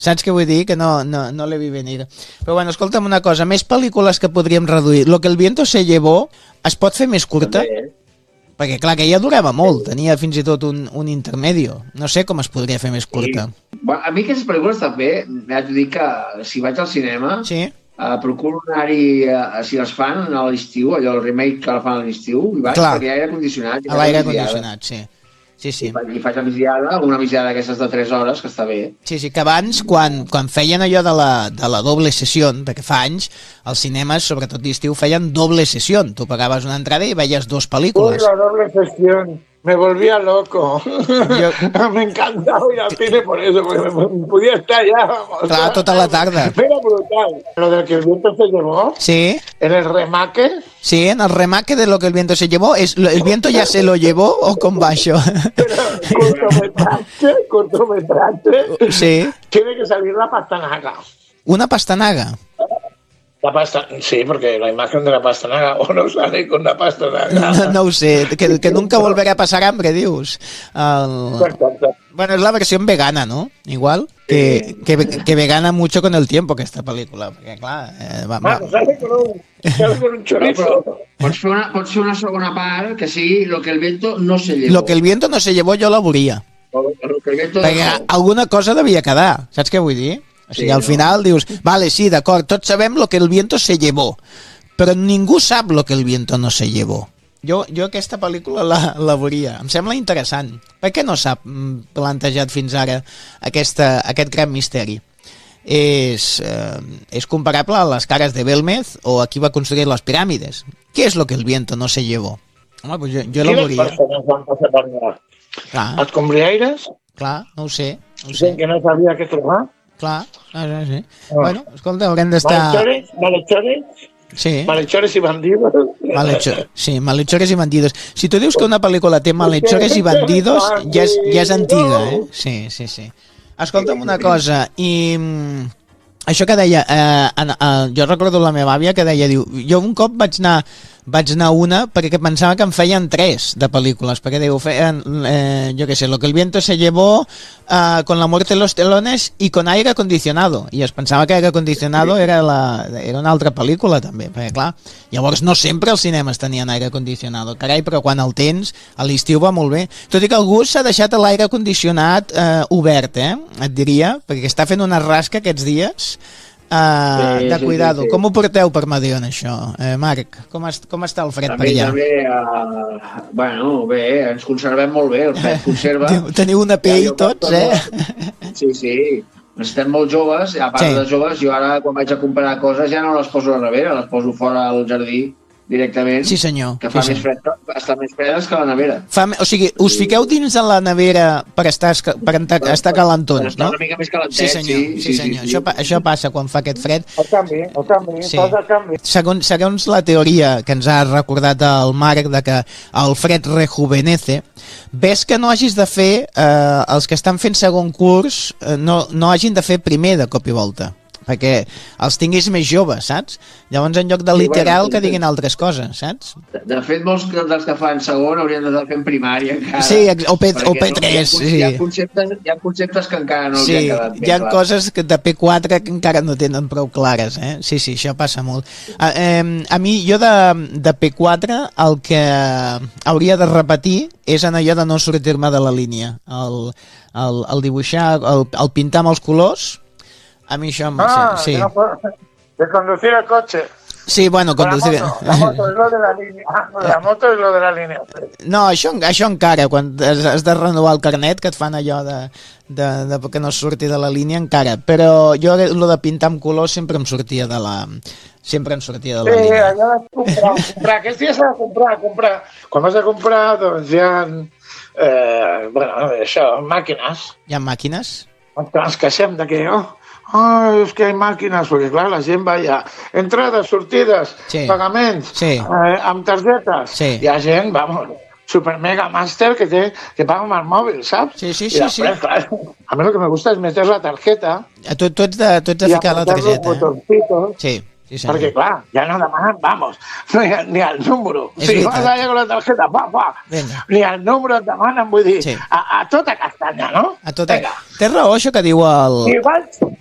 Saps què vull dir? Que no l'he vist venir. Però bueno, escolta'm una cosa, més pel·lícules que podríem reduir. Lo que el viento se llevó es pot fer més curta? També. Perquè clar, que ja durava molt, tenia fins i tot un intermedio. No sé com es podria fer més curta. Bueno, a mi aquestes pel·lícules també, m'haig de dir que si vaig al cinema, Sí? procuro anar-hi, si les fan a l'estiu, allò, el remake que la fan a l'estiu, i vaig Clar. perquè hi ha aire condicionat. A l'aire condicionat, sí. Sí, sí. I faig una migdiada d'aquestes de 3 hores, que està bé. Sí, sí, que abans, quan feien allò de la doble sessió, perquè fa anys, als cinemes, sobretot d'estiu, feien doble sessió. Tu pagaves una entrada i veies 2 pel·lícules. Uy, la doble sesión. Me volvía loco. Me encantaba ir al cine por eso, porque me podía estar ya, vamos. Clar, tota la tarda. Era brutal. Lo del que el viento se llevó, Sí, en el remake, sí, en el remake de Lo que el viento se llevó, ¿el viento ya se lo llevó o con baixo? cortometraje, Sí, tiene que salir la pastanaga. una pastanaga. La pasta, sí, porque la imagen de la pastanaga o no sale con la pastanaga. No ho sé, que nunca volverá a pasar hambre, dius. Bueno, es la versión vegana, ¿no? Igual, que vegana mucho con el tiempo que esta película, porque claro, Sale con un chorizo. Pots fer una segona part que sigui Lo que el viento no se llevó. Lo que el viento no se llevó jo la volia. Lo que el viento Perquè alguna cosa devia quedar, saps què vull dir? O sigui, Sí, al no? final dius, vale, sí, d'acord, tots sabem lo que el viento se llevó, però ningú sap lo que el viento no se llevó. Jo aquesta pel·lícula la veuria, em sembla interessant. Per què no s'ha plantejat fins ara aquest gran misteri? És comparable a les cares de Belmez o a qui va construir les piràmides. Què és lo que el viento no se llevó? Home, pues jo la Quines veuria. persones van passar per allà? Clar, Els combriaires? clar, no ho sé. Gent que no sabia què trobar? Clar, sí. Bueno, escolta, haurem d'estar... Malhechores, Sí, malhechores y bandidos. malhechores i bandidos. Si tu dius que una pel·lícula té malhechores i bandidos, ja és antiga, eh? Sí. Escolta'm una cosa, i això que deia, jo recordo la meva àvia que deia, diu, jo un cop vaig anar a una perquè pensava que en feien 3 de pel·lícules, perquè diu, feien, jo què sé, Lo que el viento se llevó, Con la muerte en los telones i Con aire acondicionado, i es pensava que aire acondicionado era una altra pel·lícula també, perquè clar, llavors no sempre els cinemes tenien aire acondicionado, carai, però quan el tens, a l'estiu va molt bé, tot i que algú s'ha deixat l'aire condicionat obert, et diria, perquè està fent una rasca aquests dies de cuidado. Sí. Com ho porteu per Mediona, això? Marc, com està el fred per allà? També, bueno, bé, ens conservem molt bé, el fred conserva. Teniu una pell tots, Sí, estem molt joves, a part de joves, jo ara quan vaig a comprar coses ja no les poso a la nevera, les poso fora al jardí directament. Sí, senyor. Que fa més fred, estan més fredes que la nevera. O sigui, us fiqueu dins de la nevera per estar calentons, no? Una mica més calentets, sí, senyor. Sí. Això passa quan fa aquest fred. El canvi, Sí. tot el canvi. Segons la teoria que ens ha recordat el Marc de que el fred rejuvenece, ves que no hagis de fer, els que estan fent segon curs, no hagin de fer primer de cop i volta, perquè els tinguis més joves, saps? Llavors en lloc de literal que diguin altres coses, saps? De fet, molts dels que fan segon haurien d'estar fent primària encara. Sí, o P3, sí. Hi ha conceptes que encara no els han quedat ben hi ha clars. coses de P4 que encara no tenen prou clares, eh? Sí, això passa molt. A mi, jo de P4, el que hauria de repetir és en allò de no sortir-me de la línia. El dibuixar, el pintar amb els colors, a mi això... Sí. De conducir el coche. Sí, bueno, conducir... La moto es lo de la línea. La moto es lo de la línea. No, això encara, quan has de renovar el carnet, que et fan allò de que no surti de la línia, encara. Però jo, el de pintar amb colors, sempre em sortia de la línia. Sí, allò de comprar. Aquests dies s'ha de comprar. Quan vas a comprar, doncs hi ha... això, màquines. Hi ha màquines? Ens queixem de que, és que hi ha màquines, perquè clar, la gent va allà. Entrades, sortides, pagaments, amb targetes. Hi ha gent, vamos, super mega master que paga amb el mòvil, saps? Sí. Després, clar, a mi lo que me gusta es meter la tarjeta. Tu ets de ficar la targeta, botoncitos. Sí. Sí, perquè, clar, ja no demanen, vamos, ni el número. Si vas allà amb la targeta, ni el número et demanen, vull dir, a tota castanya, no? Té raó això que diu el... Igual